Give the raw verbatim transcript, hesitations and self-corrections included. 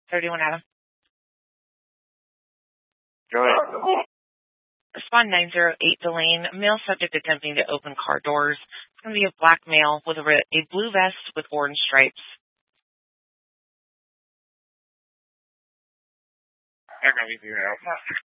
thirty-one Adam. Go ahead. Respond nine zero eight Delane. Male subject attempting to open car doors. It's going to be a black male with a, a blue vest with orange stripes. They're going to be female.